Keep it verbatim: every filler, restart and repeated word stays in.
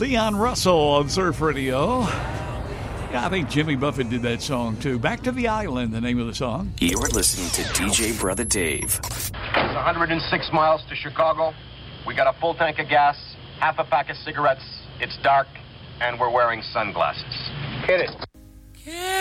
Leon Russell on Surf Radio. Yeah, I think Jimmy Buffett did that song too. Back to the Island, the name of the song. You're listening to D J Brother Dave. It's one hundred six miles to Chicago. We got a full tank of gas, half a pack of cigarettes. It's dark, and we're wearing sunglasses. Hit it.